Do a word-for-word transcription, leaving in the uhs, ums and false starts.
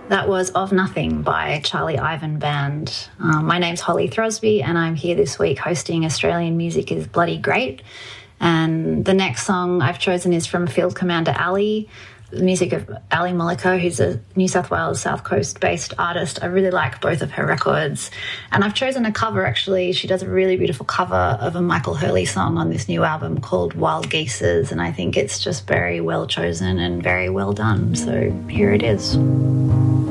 That was Of Nothing by Charlie Ivan Band. Um, my name's Holly Throsby, and I'm here this week hosting Australian Music is Bloody Great. And the next song I've chosen is from Field Commander Ali, the music of Ali Mollico, who's a New South Wales South Coast-based artist. I really like both of her records. And I've chosen a cover, actually. She does a really beautiful cover of a Michael Hurley song on this new album called Wild Geeses, and I think it's just very well chosen and very well done. So here it is.